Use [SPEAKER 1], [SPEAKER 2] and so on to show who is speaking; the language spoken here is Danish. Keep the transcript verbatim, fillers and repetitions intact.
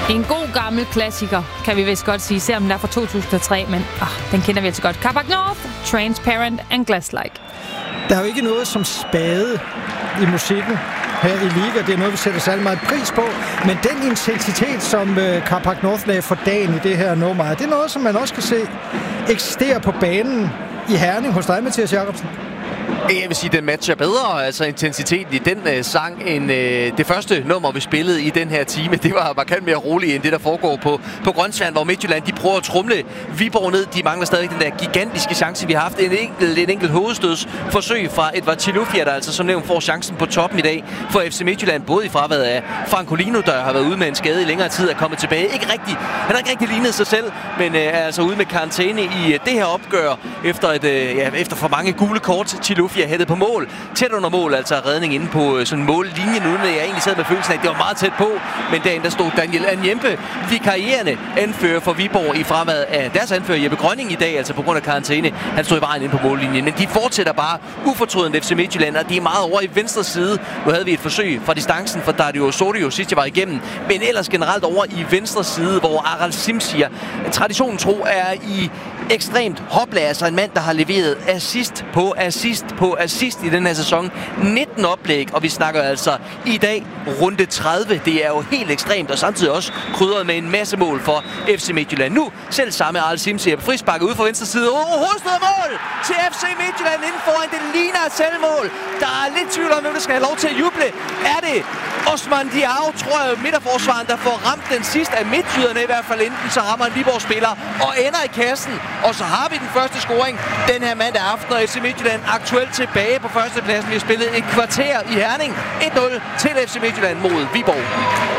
[SPEAKER 1] En god gammel klassiker, kan vi vist godt sige, selvom den er fra to tusind og tre, men oh, den kender vi altså godt. Carpac North, Transparent and Glass-like.
[SPEAKER 2] Der er jo ikke noget som spade i musikken her i Liga. Det er noget, vi sætter særlig meget pris på. Men den intensitet, som uh, Carpac North lagde for dagen i det her nummer, det er noget, som man også kan se eksisterer på banen i Herning hos dig, Mathias Jacobsen.
[SPEAKER 3] Jeg vil sige, den matcher bedre, altså intensiteten i den øh, sang, end øh, det første nummer, vi spillede i den her time. Det var markant mere roligt, end det, der foregår på, på Grønsværn, hvor Midtjylland, de prøver at trumle Viborg ned. De mangler stadig den der gigantiske chance, vi har haft. En enkelt, en enkelt hovedstødsforsøg fra Edvard Chilufya, der altså som nævnt får chancen på toppen i dag for F C Midtjylland. Både i fraværet af Francolino, der har været ude med en skade i længere tid, er kommet tilbage. Ikke rigtig, han har ikke rigtig lignet sig selv, men øh, er altså ude med karantæne i øh, det her opgør, efter, et, øh, ja, efter for mange gule kort. Chilufya hættet på mål. Tæt under mål, altså redning inde på sådan en mållinje, uden at jeg egentlig sad med følelsen af, at det var meget tæt på. Men derinde der stod Daniel Anjempe, vikarierende anfører for Viborg i fraværet af deres anfører Jeppe Grønning i dag, altså på grund af karantæne. Han stod i vejen inde på mållinjen, men de fortsætter bare ufortrødent F C Midtjylland, og de er meget over i venstre side. Nu havde vi et forsøg fra distancen for Dario Osorio sidst jeg var igennem, men ellers generelt over i venstre side, hvor Aral Simsier, traditionen tro, er i ekstremt hopla, altså en mand, der har leveret assist på assist på assist i den her sæson. nitten oplæg, og vi snakker altså i dag runde tredive. Det er jo helt ekstremt, og samtidig også krydret med en masse mål for F C Midtjylland. Nu selv samme Aral Simsier på frispark ude fra venstre side. Oh, hovedstød mål til F C Midtjylland inden foran. Det ligner et selvmål. Der er lidt tvivl om, hvem der skal have lov til at juble. Er det Osman Diao, tror jeg, midterforsvaren, der får ramt den sidste af midtjyderne i hvert fald, enten så rammer en Viborg-spiller og ender i kassen. Og så har vi den første scoring den her mandag aften, og F C Midtjylland aktuelt tilbage på førstepladsen. Vi har spillet et kvarter i Herning. et nul til F C Midtjylland mod Viborg.